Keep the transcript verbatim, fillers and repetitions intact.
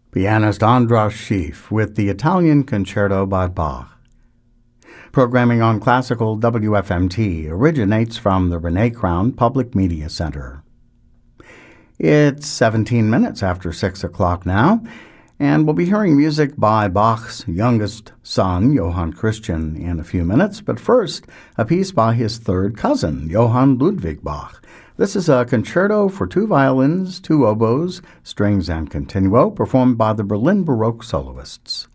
Pianist Andras Schiff with the Italian Concerto by Bach. Programming on Classical W F M T originates from the Renee Crown Public Media Center. It's seventeen minutes after six o'clock now, and we'll be hearing music by Bach's youngest son, Johann Christian, in a few minutes. But first, a piece by his third cousin, Johann Ludwig Bach. This is a concerto for two violins, two oboes, strings, and continuo, performed by the Berlin Baroque soloists.